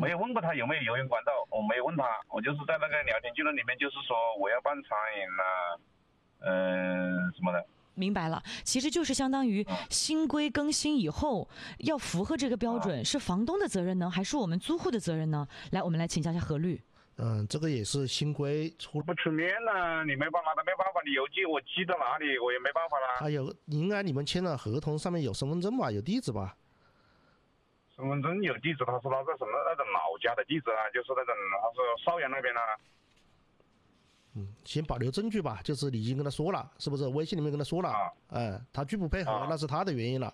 没有问过他有没有游泳管道，我没有问他，我就是在那个聊天记录里面就是说我要办餐饮什么的。 明白了，其实就是相当于新规更新以后要符合这个标准，是房东的责任呢，还是我们租户的责任呢？来，我们来请教一下何律。 这个也是新规不出面了，你没办法，没办法，你邮寄我寄到哪里，我也没办法啦。 应该你们签了合同，上面有身份证吧，有地址吧？ 身份证有地址，他说他在什么那种老家的地址啊，就是那种他说邵阳那边啊。 先保留证据吧，就是你已经跟他说了，是不是？微信里面跟他说了，他拒不配合，那是他的原因了。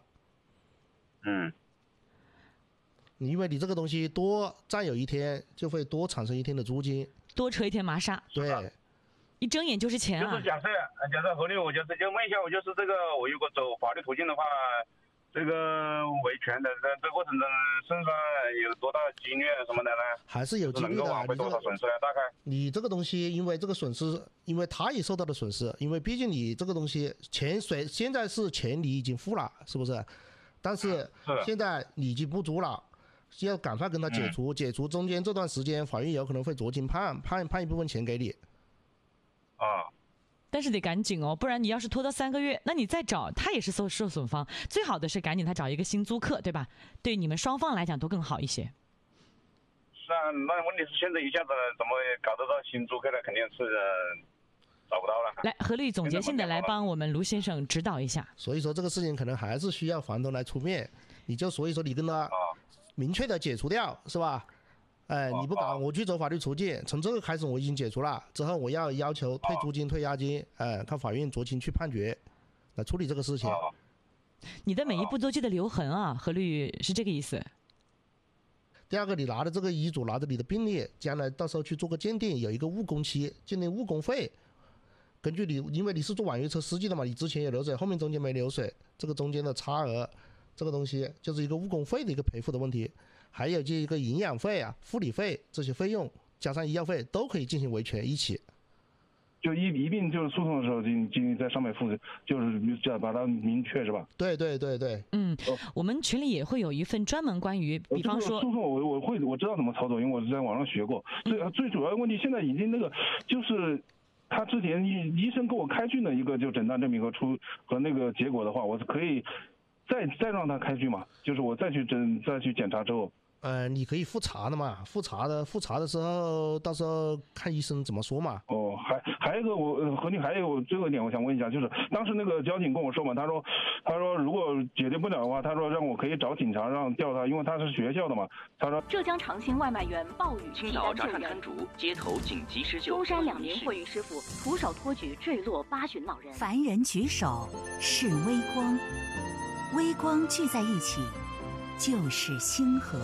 因为你这个东西多占有一天，就会多产生一天的租金， 多扯一天麻纱。 对， 一睁眼就是钱啊。 就是假设何律，我就问一下，我就是这个，我如果走法律途径的话，这个维权的这过程中身上有多大几率什么的呢？还是有几率的。能够挽回多少损失呢？大概你这个东西，因为这个损失，因为他也受到了损失，因为毕竟你这个东西现在是钱你已经付了，是不是？但是现在你已经不租了，要赶快跟他解除，解除中间这段时间，法院有可能会酌情判一部分钱给你。 但是得赶紧哦，不然你要是拖到3个月，那你再找他也是受损方。最好的是赶紧他找一个新租客，对吧？对你们双方来讲都更好一些。 是啊，那问题是现在一下子怎么搞得到新租客呢？肯定是找不到了。 来，何律总结性的来帮我们卢先生指导一下。 所以说这个事情可能还是需要房东来出面，所以说你跟他明确的解除掉，是吧？你不搞，我去走法律途径。从这个开始我已经解除了，之后我要求退租金、退押金，看法院酌情去判决，来处理这个事情。 你的每一步都记得留痕啊，何律是这个意思。 第二个，你拿着这个遗嘱，拿着你的病历，将来到时候去做个鉴定，有一个误工期，鉴定误工费。根据因为你是做网约车司机的嘛，你之前有流水，后面中间没流水，这个中间的差额，这个东西就是一个误工费的一个赔付的问题。还有这一个营养费啊、护理费这些费用，加上医药费都可以进行维权一起。 就一并就是诉讼的时候进行在上面负责，就是要把它明确，是吧？ 对。 我们群里也会有一份专门关于，比方说诉讼我知道怎么操作，因为我是在网上学过。最主要的问题现在已经就是他之前医生给我开具的一个就诊断证明和那个结果的话，我是可以再让他开具嘛，就是我再去检查之后。 你可以复查的嘛，复查的时候，到时候看医生怎么说嘛。 还有一个何律还有最后一点我想问一下，就是当时那个交警跟我说嘛，他说如果解决不了的话，他说让我可以找警察让调他，因为他是学校的嘛。他说浙江长兴外卖员暴雨青岛扎善滩竹街头紧急施救， 舟山2名货运师傅徒手托举坠落8旬老人。 凡人举手是微光，微光聚在一起就是星河。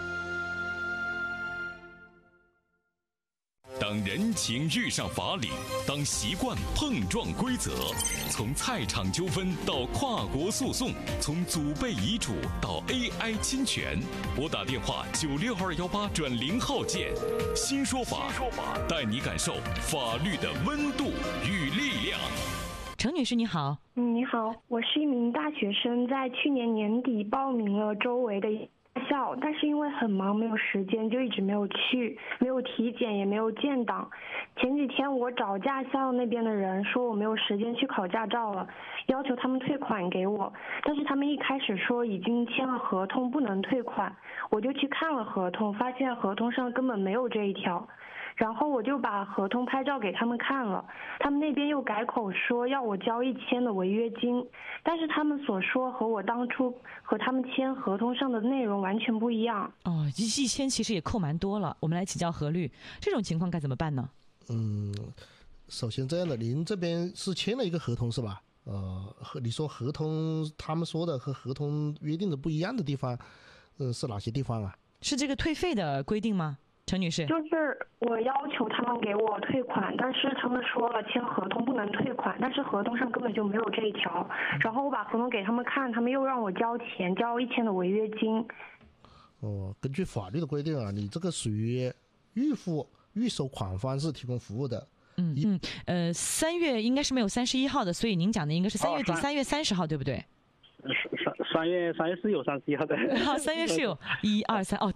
当人情遇上法理，当习惯碰撞规则，从菜场纠纷到跨国诉讼，从祖辈遗嘱到 AI 侵权，拨打电话96218转0号键，新说法带你感受法律的温度与力量。 程女士你好。 你好，我是一名大学生，在去年年底报名了周围的校，但是因为很忙没有时间，就一直没有去，没有体检也没有建档。前几天我找驾校那边的人说我没有时间去考驾照了，要求他们退款给我，但是他们一开始说已经签了合同不能退款，我就去看了合同，发现合同上根本没有这一条。然后我就把合同拍照给他们看了，他们那边又改口说要我交1000的违约金，但是他们所说和我当初和他们签合同上的内容完全不一样。 1000其实也扣蛮多了，我们来请教何律，这种情况该怎么办呢？ 首先这样的，您这边是签了一个合同是吧？你说合同他们说的和合同约定的不一样的地方，是哪些地方啊？ 是这个退费的规定吗？陈女士， 就是我要求他们给我退款，但是他们说了签合同不能退款，但是合同上根本就没有这一条。然后我把合同给他们看，他们又让我交钱，交1000的违约金。 根据法律的规定啊，你这个属于预收款方是提供服务的。 3月应该是没有31号的，所以您讲的应该是3月底3月30号，对不对？ 3月是有31号的。 3月是有1、2、3